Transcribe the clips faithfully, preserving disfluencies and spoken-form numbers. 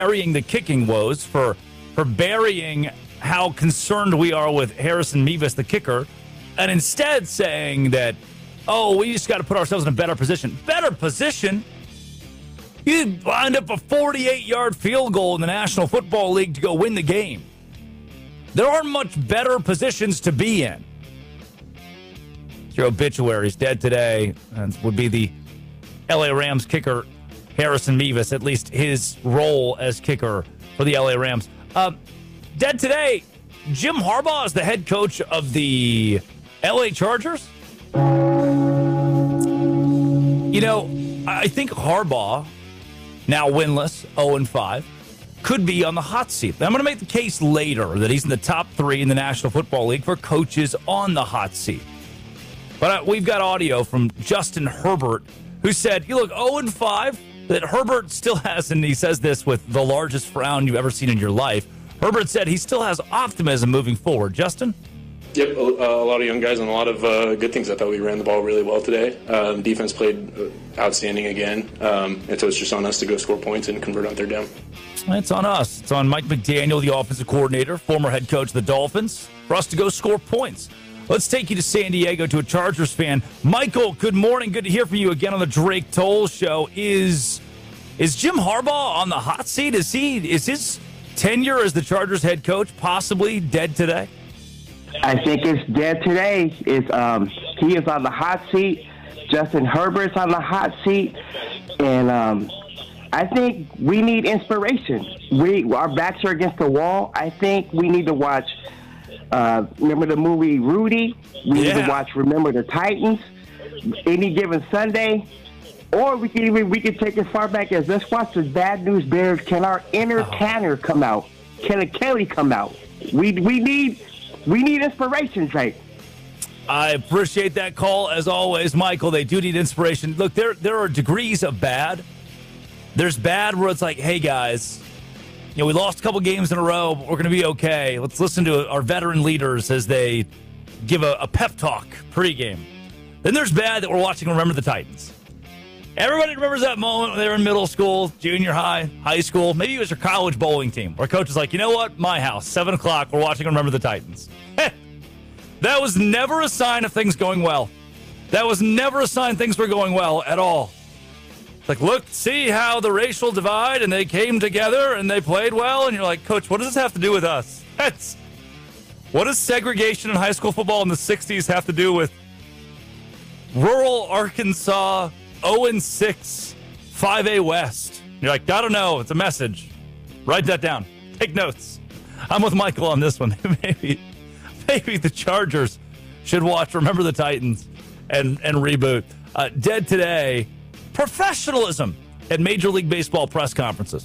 burying the kicking woes, for for burying how concerned we are with Harrison Mevis, the kicker, and instead saying that, oh, we just got to put ourselves in a better position. Better position? You lined up a forty-eight-yard field goal in the National Football League to go win the game. There aren't much better positions to be in. Your obituaries dead today and would be the L A Rams kicker Harrison Mevis, at least his role as kicker for the L A Rams. Uh, dead today, Jim Harbaugh is the head coach of the L A Chargers. You know, I think Harbaugh, now winless, oh and five, could be on the hot seat. I'm going to make the case later that he's in the top three in the National Football League for coaches on the hot seat. But uh, we've got audio from Justin Herbert, who said, you look, oh and five, that Herbert still has, and he says this with the largest frown you've ever seen in your life. Herbert said he still has optimism moving forward. Justin? Yep, a, a lot of young guys and a lot of uh, good things. I thought we ran the ball really well today. Um, defense played outstanding again, um, and so it's just on us to go score points and convert on third down. It's on us. It's on Mike McDaniel, the offensive coordinator, former head coach of the Dolphins, for us to go score points. Let's take you to San Diego to a Chargers fan. Michael, good morning. Good to hear from you again on the Drake Toll Show. Is is Jim Harbaugh on the hot seat? Is he is his tenure as the Chargers head coach possibly dead today? I think it's dead today. It's um, he is on the hot seat. Justin Herbert's on the hot seat, and um, I think we need inspiration. We our backs are against the wall. I think we need to watch. Uh, remember the movie Rudy? We yeah. need to watch Remember the Titans. Any given Sunday, or we can even we can take as far back as let's watch the Bad News Bears. Can our inner oh. Tanner come out? Can a Kelly come out? We we need. We need inspiration, Drake. I appreciate that call, as always, Michael. They do need inspiration. Look, there there are degrees of bad. There's bad where it's like, hey, guys, you know, we lost a couple games in a row, but we're going to be okay. Let's listen to our veteran leaders as they give a, a pep talk pregame. Then there's bad that we're watching Remember the Titans. Everybody remembers that moment when they were in middle school, junior high, high school. Maybe it was your college bowling team where coach was like, you know what? My house, seven o'clock, we're watching Remember the Titans. That was never a sign of things going well. That was never a sign things were going well at all. It's like, look, see how the racial divide, and they came together and they played well. And you're like, coach, what does this have to do with us? That's, what does segregation in high school football in the sixties have to do with rural Arkansas, oh and six, five A West? You're like, I don't know. It's a message. Write that down. Take notes. I'm with Michael on this one. maybe, maybe the Chargers should watch Remember the Titans and, and reboot. Uh, dead today, professionalism at Major League Baseball press conferences.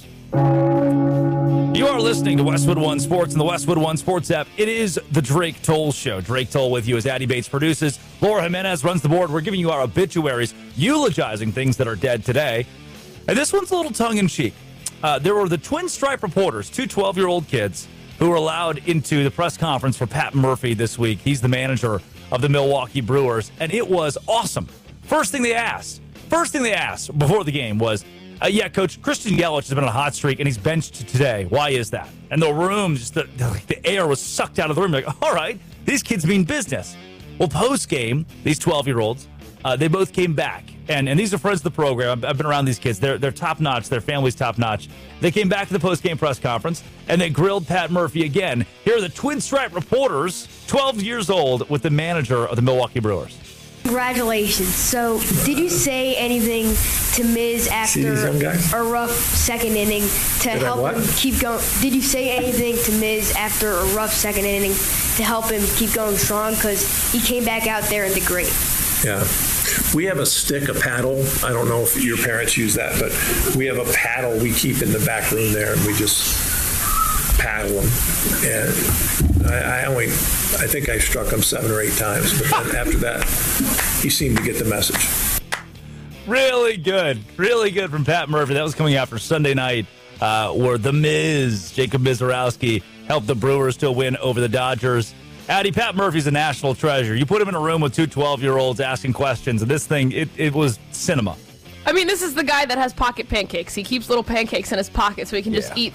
You are listening to Westwood One Sports and the Westwood One Sports app. It is the Drake Toll Show. Drake Toll with you as Addy Bates produces. Laura Jimenez runs the board. We're giving you our obituaries, eulogizing things that are dead today. And this one's a little tongue-in-cheek. Uh, there were the Twin Stripe reporters, two twelve-year-old kids, who were allowed into the press conference for Pat Murphy this week. He's the manager of the Milwaukee Brewers, and it was awesome. First thing they asked, first thing they asked before the game was, Uh, yeah, Coach, Christian Yelich has been on a hot streak, and he's benched today. Why is that? And the room, just the, the, the air was sucked out of the room. Like, all right, these kids mean business. Well, post-game, these twelve-year-olds, uh, they both came back. And and these are friends of the program. I've, I've been around these kids. They're, they're top-notch. Their family's top-notch. They came back to the post-game press conference, and they grilled Pat Murphy again. Here are the Twin Stripe reporters, twelve years old, with the manager of the Milwaukee Brewers. Congratulations. So, did you say anything to Miz after a rough second inning to Did help him keep going? Did you say anything to Miz after a rough second inning to help him keep going strong? Because he came back out there and did great. Yeah. We have a stick, a paddle. I don't know if your parents use that, but we have a paddle we keep in the back room there, and we just paddle him. And I, I only, I think I struck him seven or eight times, but then after that, he seemed to get the message. Really good. Really good from Pat Murphy. That was coming after Sunday night uh, where The Miz, Jacob Mizorowski, helped the Brewers to win over the Dodgers. Addy, Pat Murphy's a national treasure. You put him in a room with two twelve-year-olds asking questions, and this thing, it, it was cinema. I mean, this is the guy that has pocket pancakes. He keeps little pancakes in his pocket so he can just Yeah. eat